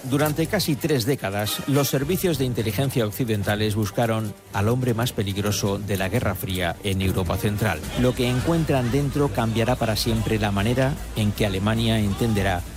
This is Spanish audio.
Durante casi 3 décadas, los servicios de inteligencia occidentales buscaron al hombre más peligroso de la Guerra Fría en Europa Central. Lo que encuentran dentro cambiará para siempre la manera en que Alemania entenderá